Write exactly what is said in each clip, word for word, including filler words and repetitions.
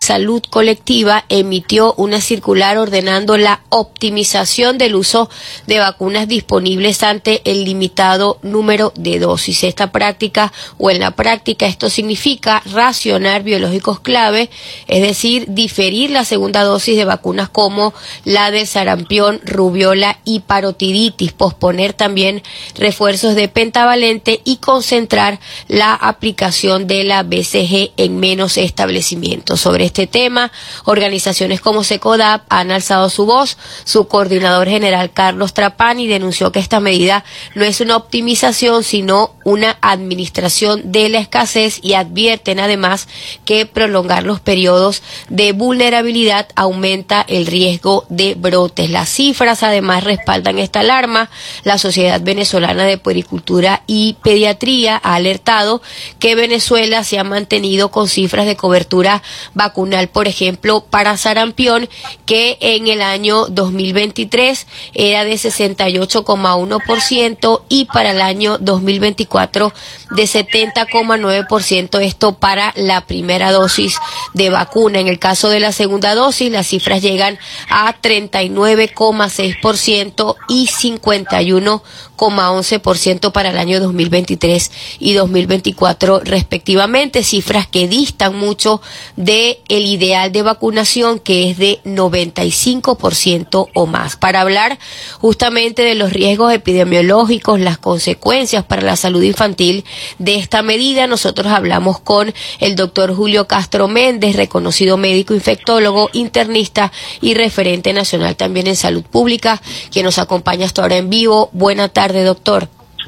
Salud Colectiva emitió una circular ordenando la optimización del uso de vacunas disponibles ante el limitado número de dosis. Esta práctica o en la práctica esto significa racionar biológicos clave, es decir, diferir la segunda dosis de vacunas como la de sarampión, rubiola y parotiditis, posponer también refuerzos de pentavalente y concentrar la aplicación de la B C G en menos establecimientos. Sobre este tema, organizaciones como SECODAP han alzado su voz. Su coordinador general, Carlos Trapani, denunció que esta medida no es una optimización, sino una administración de la escasez, y advierten además que prolongar los periodos de vulnerabilidad aumenta el riesgo de brotes. Las cifras además respaldan esta alarma. La Sociedad Venezolana de Puericultura y Pediatría ha alertado que Venezuela se ha mantenido con cifras de cobertura vacunal, por ejemplo, para sarampión, que en el año dos mil veintitrés era de sesenta y ocho coma uno por ciento y para el año dos mil veinticuatro de setenta coma nueve por ciento, esto para la primera dosis de vacuna. En el caso de la segunda dosis, las cifras llegan a treinta y nueve coma seis por ciento y cincuenta y uno coma once por ciento para el año dos mil veintitrés y dos mil veinticuatro respectivamente, cifras que distan mucho de el ideal de vacunación, que es de noventa y cinco por ciento o más. Para hablar justamente de los riesgos epidemiológicos, las consecuencias para la salud infantil de esta medida, nosotros hablamos con el doctor Julio Castro Méndez, reconocido médico infectólogo, internista y referente nacional también en salud pública, que nos acompaña hasta ahora en vivo. Buenas tardes, doctor.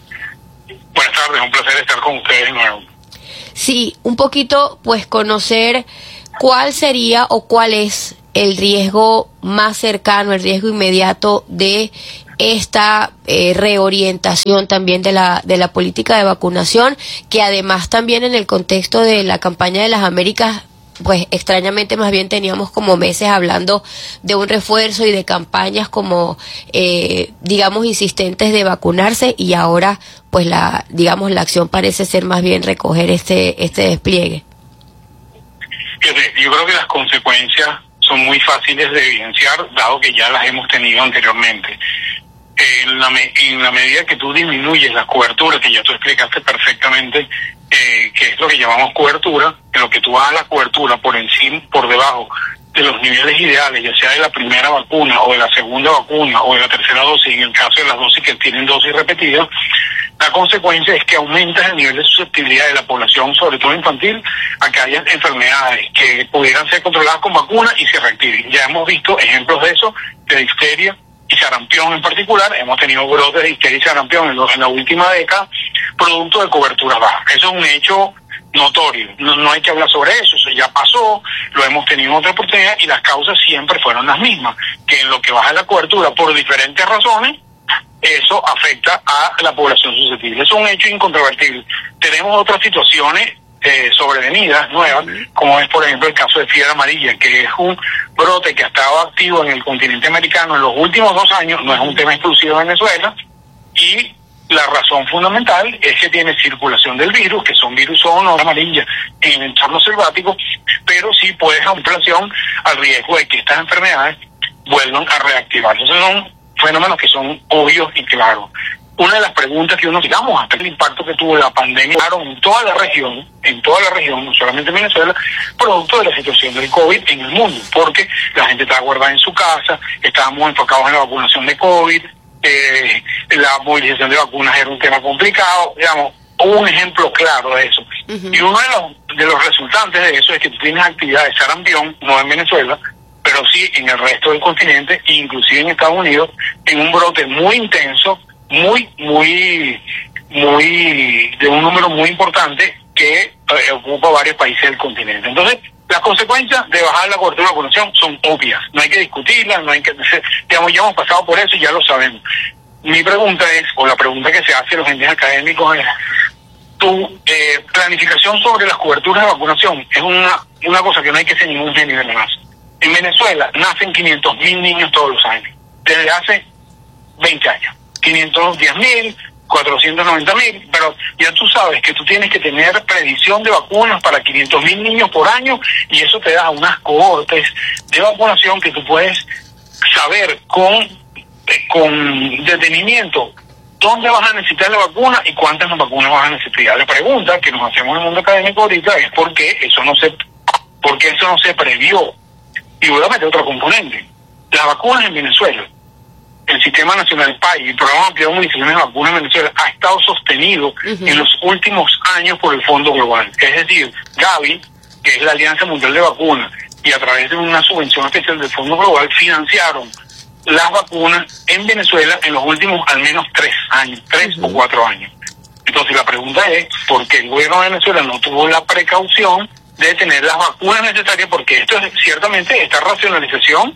Buenas tardes, un placer estar con ustedes de nuevo. Sí, un poquito pues conocer cuál sería o cuál es el riesgo más cercano, el riesgo inmediato de esta eh, reorientación también de la de la política de vacunación, que además también en el contexto de la campaña de las Américas, pues extrañamente más bien teníamos como meses hablando de un refuerzo y de campañas como eh, digamos insistentes de vacunarse, y ahora pues la digamos la acción parece ser más bien recoger este este despliegue. Yo creo que las consecuencias son muy fáciles de evidenciar, dado que ya las hemos tenido anteriormente. En la, me, en la medida que tú disminuyes las coberturas, que ya tú explicaste perfectamente, eh, que es lo que llamamos cobertura, en lo que tú vas a la cobertura por encima, por debajo de los niveles ideales, ya sea de la primera vacuna o de la segunda vacuna o de la tercera dosis, en el caso de las dosis que tienen dosis repetidas, la consecuencia es que aumentas el nivel de susceptibilidad de la población, sobre todo infantil, a que haya enfermedades que pudieran ser controladas con vacunas y se reactiven. Ya hemos visto ejemplos de eso, de difteria y sarampión en particular. Hemos tenido brotes de difteria y sarampión en, lo, en la última década, producto de coberturas bajas. Eso es un hecho notorio, no, no hay que hablar sobre eso, eso ya pasó, lo hemos tenido en otra oportunidad, y las causas siempre fueron las mismas, que en lo que baja la cobertura por diferentes razones, eso afecta a la población susceptible. Eso es un hecho incontrovertible. Tenemos otras situaciones eh, sobrevenidas, nuevas, como es por ejemplo el caso de fiebre amarilla, que es un brote que ha estado activo en el continente americano en los últimos dos años, no es un tema exclusivo de Venezuela, y la razón fundamental es que tiene circulación del virus, que son virus zoonosis amarilla en el entorno selvático, pero sí puede haber inflación al riesgo de que estas enfermedades vuelvan a reactivarse. Esos son fenómenos que son obvios y claros. Una de las preguntas que uno, digamos, hasta el impacto que tuvo la pandemia en toda la región, en toda la región, no solamente en Venezuela, producto de la situación del COVID en el mundo, porque la gente estaba guardada en su casa, estábamos enfocados en la vacunación de COVID, eh, la movilización de vacunas era un tema complicado, digamos, hubo un ejemplo claro de eso. Uh-huh. Y uno de los, de los resultantes de eso es que tú tienes actividad de sarampión, no en Venezuela, pero sí en el resto del continente, inclusive en Estados Unidos, en un brote muy intenso, muy, muy, muy, de un número muy importante que eh, ocupa varios países del continente. Entonces, las consecuencias de bajar la cobertura de vacunación son obvias, no hay que discutirlas, no hay que, digamos, ya hemos pasado por eso y ya lo sabemos. Mi pregunta es, o la pregunta que se hace a los entes académicos es, tu eh, planificación sobre las coberturas de vacunación es una, una cosa que no hay que hacer ningún genio de más. En Venezuela nacen quinientos mil niños todos los años, desde hace veinte años. quinientos diez mil, cuatrocientos noventa mil, pero ya tú sabes que tú tienes que tener predicción de vacunas para quinientos mil niños por año, y eso te da unas cohortes de vacunación que tú puedes saber con, eh, con detenimiento dónde vas a necesitar la vacuna y cuántas vacunas vas a necesitar. La pregunta que nos hacemos en el mundo académico ahorita es por qué eso no se, por qué eso no se previó. Y voy a meter otro componente. Las vacunas en Venezuela, el Sistema Nacional P A I, el Programa Ampliado de Municiones de Vacunas en Venezuela, ha estado sostenido uh-huh. en los últimos años por el Fondo Global. Es decir, Gavi, que es la Alianza Mundial de Vacunas, y a través de una subvención especial del Fondo Global, financiaron las vacunas en Venezuela en los últimos al menos tres años, tres uh-huh. o cuatro años. Entonces la pregunta es, ¿por qué el gobierno de Venezuela no tuvo la precaución de tener las vacunas necesarias? Porque esto es ciertamente esta racionalización